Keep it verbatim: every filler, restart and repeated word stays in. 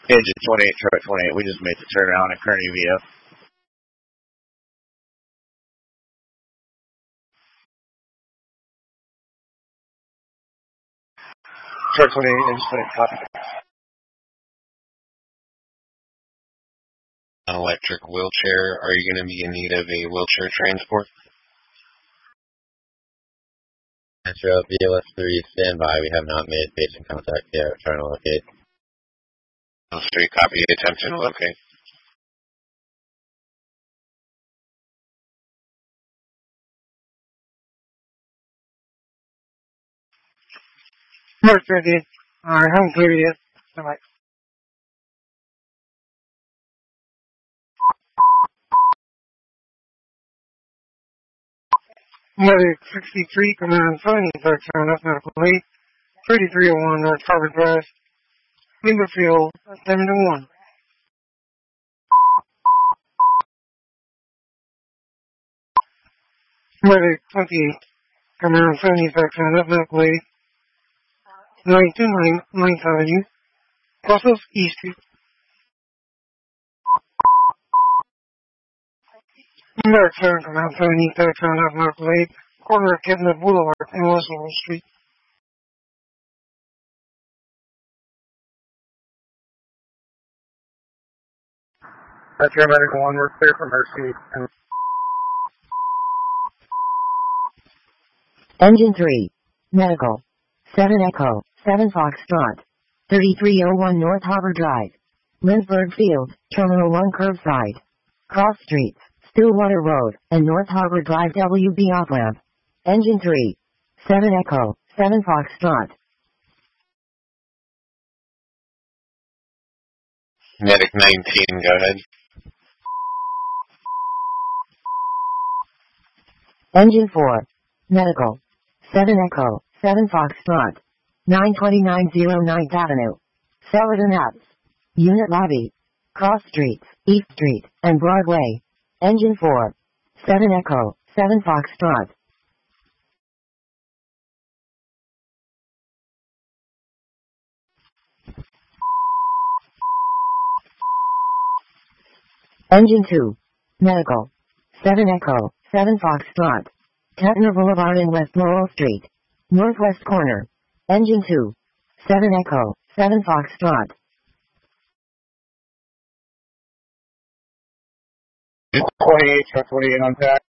Engine twenty-eight, truck twenty-eight, we just made the turnaround at Kearney V F. Truck twenty-eight, engine twenty-eight, copy. An electric wheelchair, are you going to be in need of a wheelchair transport? Metro B L S three, stand by. We have not made patient contact yet. We're trying to locate. Oh, three, copy, attempt to locate. Mark thirty. Alright, home clear yet. Alright. Medic sixty-three, command Tony, third turn up medical lead. thirty-three oh one North Harvard Drive. Limberfield, seven to one. Medic twenty-eight, command Tony, third turn up medical lead. nine two nine, ninth Avenue. Brussels East Street. Medic seven, command Tony, third turn up medical lead. Corner of Kidnap Boulevard and West Laurel Street. That's your medical one. We're clear from Mercy. Engine three. Medical. seven Echo. seven Foxtrot. thirty-three oh one North Harbor Drive. Lindsberg Field. Terminal one curbside. Cross Streets. Stillwater Road. And North Harbor Drive W B off-ramp. Engine three. seven Echo. seven Foxtrot. Medic nineteen, go ahead. Engine four. Medical. seven Echo. seven Foxtrot. nine twenty-nine oh ninth Avenue. Celadon Apps. Unit Lobby. Cross Streets, East Street, and Broadway. Engine four. seven Echo. seven Foxtrot. Engine two. Medical. seven Echo. seven Foxtrot. Kettner Boulevard and West Laurel Street. Northwest corner. Engine two. seven Echo. seven Foxtrot. twenty-eight, truck twenty-eight on tack.